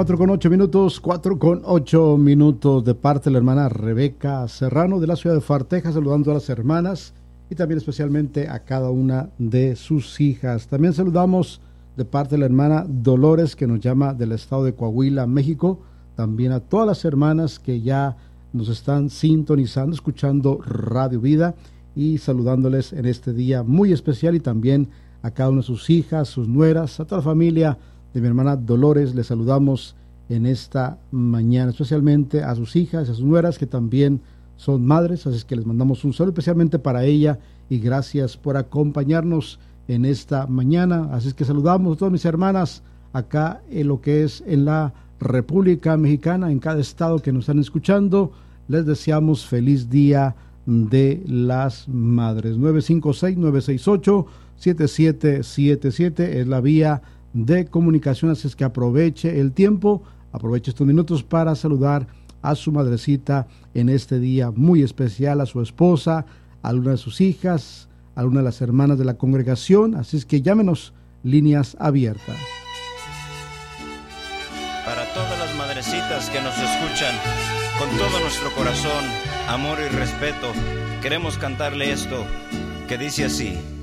4:08, 4:08 de parte de la hermana Rebeca Serrano de la ciudad de Farteja, saludando a las hermanas y también especialmente a cada una de sus hijas. También saludamos de parte de la hermana Dolores, que nos llama del estado de Coahuila, México. También a todas las hermanas que ya nos están sintonizando, escuchando Radio Vida y saludándoles en este día muy especial, y también a cada una de sus hijas, sus nueras, a toda la familia de mi hermana Dolores. Les saludamos en esta mañana, especialmente a sus hijas, a sus nueras que también son madres, así es que les mandamos un saludo especialmente para ella y gracias por acompañarnos en esta mañana. Así es que saludamos a todas mis hermanas acá en lo que es en la República Mexicana, en cada estado que nos están escuchando. Les deseamos feliz día de las madres. 956-968-7777 es la vía de comunicación, así es que aproveche el tiempo, aproveche estos minutos para saludar a su madrecita en este día muy especial, a su esposa, a alguna de sus hijas, a alguna de las hermanas de la congregación. Así es que llámenos, líneas abiertas. Para todas las madrecitas que nos escuchan, con todo nuestro corazón, amor y respeto, queremos cantarle esto que dice así.